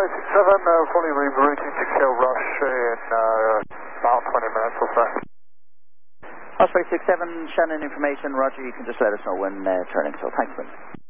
Osprey 67, fully rerouting to Kill Rush in about 20 minutes or so. Osprey 67, Shannon information, roger, you can just let us know when turning, so thanks, man.